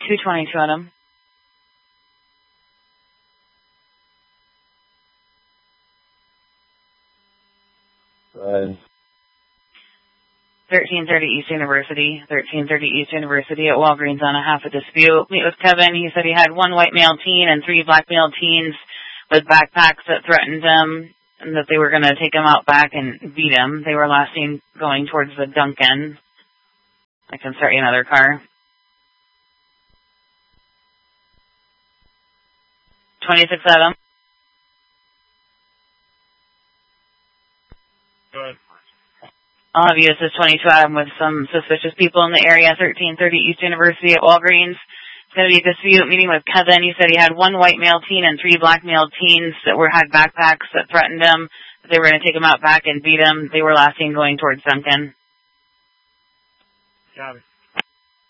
222 on him. Right. 1330 East University. 1330 East University at Walgreens on a half a dispute. Meet with Kevin. He said he had one white male teen and 3 black male teens with backpacks that threatened him and that they were going to take him out back and beat him. They were last seen going towards the Duncan. I can start you another car. 26 Adam. Go ahead. I'll have you assist 22 Adam with some suspicious people in the area. 1330 East University at Walgreens. It's going to be a dispute meeting with Kevin. He said he had one white male teen and 3 black male teens that had backpacks that threatened him. That they were going to take him out back and beat him. They were last seen going towards Duncan. Got it.